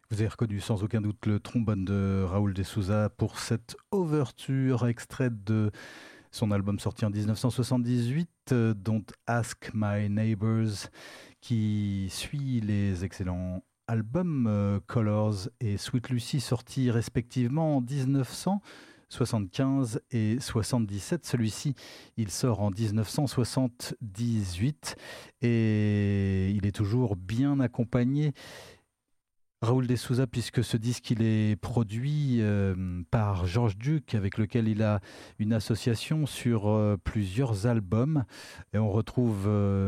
Vous avez reconnu sans aucun doute le trombone de Raoul de Souza pour cette ouverture extraite de son album sorti en 1978, Don't Ask My Neighbors, qui suit les excellents albums Colors et Sweet Lucy sortis respectivement en 1975 et 77. Celui-ci, il sort en 1978 et il est toujours bien accompagné. Raoul de Souza, puisque ce disque il est produit par Georges Duc, avec lequel il a une association sur plusieurs albums. Et on retrouve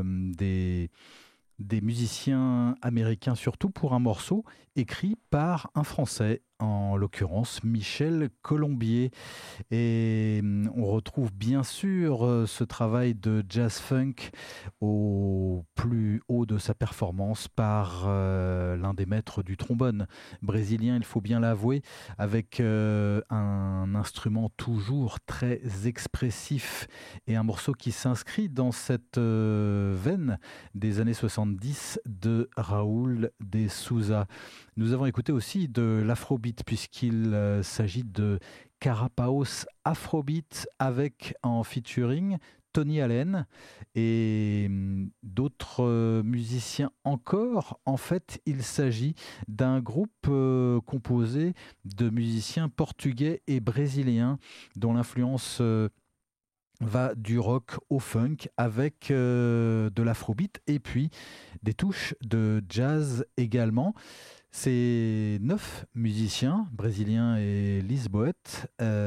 des musiciens américains, surtout pour un morceau écrit par un Français, en l'occurrence Michel Colombier. Et on retrouve bien sûr ce travail de jazz-funk au plus haut de sa performance par l'un des maîtres du trombone brésilien, il faut bien l'avouer, avec un instrument toujours très expressif et un morceau qui s'inscrit dans cette veine des années 70 de Raoul de Souza. Nous avons écouté aussi de l'afrobeat puisqu'il s'agit de Carapaos Afrobeat avec en featuring Tony Allen et d'autres musiciens encore. En fait, il s'agit d'un groupe composé de musiciens portugais et brésiliens dont l'influence va du rock au funk avec de l'afrobeat et puis des touches de jazz également. Ces 9 musiciens brésiliens et lisboètes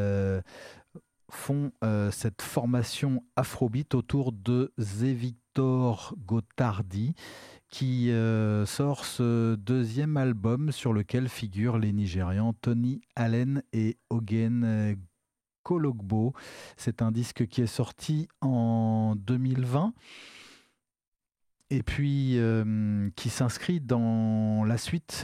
font cette formation afrobeat autour de Zé Victor Gotardi qui sort ce deuxième album sur lequel figurent les Nigérians Tony Allen et Ogen Kologbo. C'est un disque qui est sorti en 2020 et puis qui s'inscrit dans la suite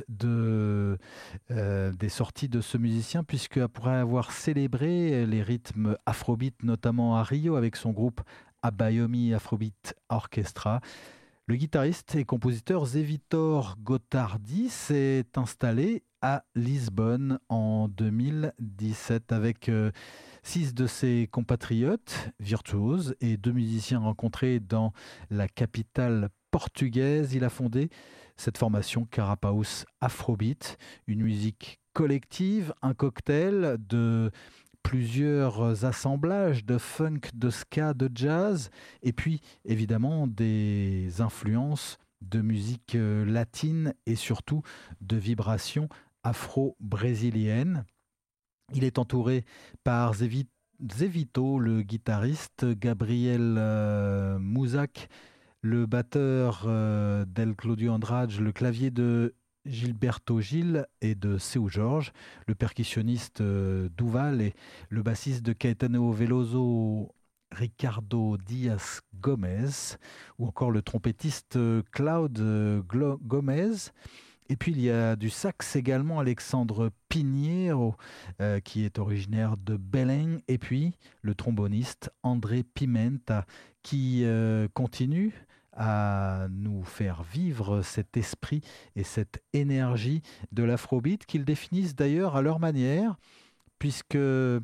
des sorties de ce musicien, puisque après avoir célébré les rythmes afrobeat, notamment à Rio, avec son groupe Abayomi Afrobeat Orchestra, le guitariste et compositeur Zé Victor Gotardi s'est installé à Lisbonne en 2017 avec 6 de ses compatriotes virtuoses et 2 musiciens rencontrés dans la capitale portugaise. Il a fondé cette formation Carapaos Afrobeat, une musique collective, un cocktail de plusieurs assemblages de funk, de ska, de jazz, et puis évidemment des influences de musique latine et surtout de vibrations afro-brésiliennes. Il est entouré par Zevito, le guitariste, Gabriel Muzak, le batteur Del Claudio Andrade, le clavier de Gilberto Gil et de Seu Jorge, le percussionniste Duval et le bassiste de Caetano Veloso, Ricardo Diaz Gomez, ou encore le trompettiste Claude Gomez. Et puis il y a du sax également, Alexandre Pinheiro, qui est originaire de Belém. Et puis le tromboniste André Pimenta, qui continue à nous faire vivre cet esprit et cette énergie de l'afrobeat, qu'ils définissent d'ailleurs à leur manière, puisque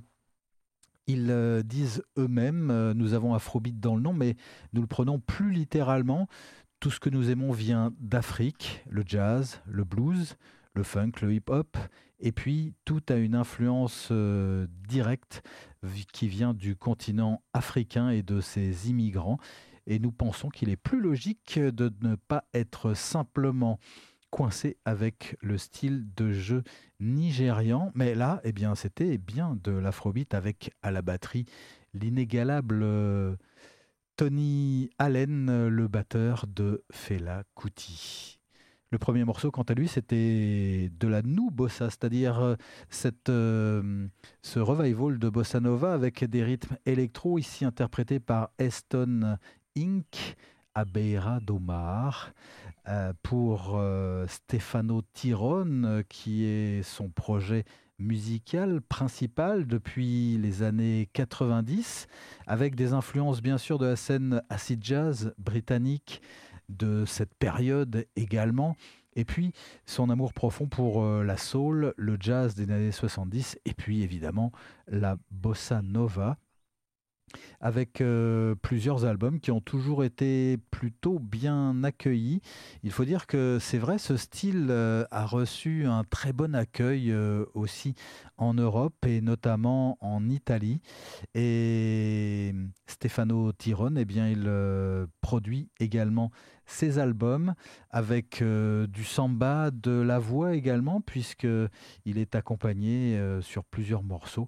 ils disent eux-mêmes, nous avons afrobeat dans le nom, mais nous le prenons plus littéralement. Tout ce que nous aimons vient d'Afrique, le jazz, le blues, le funk, le hip-hop, et puis tout a une influence directe qui vient du continent africain et de ses immigrants. Et nous pensons qu'il est plus logique de ne pas être simplement coincé avec le style de jeu nigérian. Mais là, eh bien, c'était bien de l'afrobeat avec à la batterie l'inégalable Tony Allen, le batteur de Fela Kuti. Le premier morceau, quant à lui, c'était de la new bossa, c'est-à-dire ce revival de bossa nova avec des rythmes électro, ici interprétés par Eston Inc. à Beira do Mar, pour Stefano Tirone, qui est son projet musical principal depuis les années 90, avec des influences bien sûr de la scène acid jazz britannique de cette période également, Et puis son amour profond pour la soul, le jazz des années 70 et puis évidemment la bossa nova avec plusieurs albums qui ont toujours été plutôt bien accueillis. Il faut dire que c'est vrai, ce style a reçu un très bon accueil aussi en Europe et notamment en Italie. Et Stefano Tirone, eh bien, il produit également ses albums avec du samba, de la voix également, puisqu'il est accompagné sur plusieurs morceaux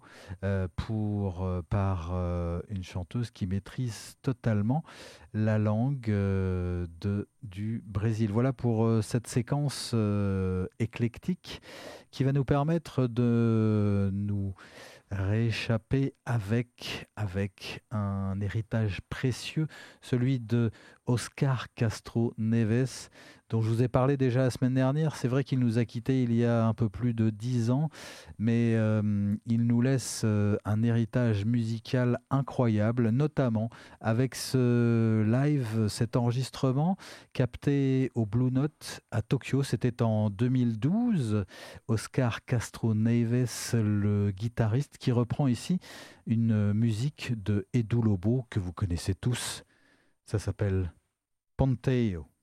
par une chanteuse qui maîtrise totalement la langue du Brésil. Voilà pour cette séquence éclectique qui va nous permettre de nous rééchapper avec un héritage précieux, celui de Oscar Castro Neves, dont je vous ai parlé déjà la semaine dernière. C'est vrai qu'il nous a quittés il y a un peu plus de 10 ans, mais il nous laisse un héritage musical incroyable, notamment avec ce live, cet enregistrement capté au Blue Note à Tokyo. C'était en 2012. Oscar Castro Neves, le guitariste, qui reprend ici une musique de Edu Lobo que vous connaissez tous. Ça s'appelle Ponteio.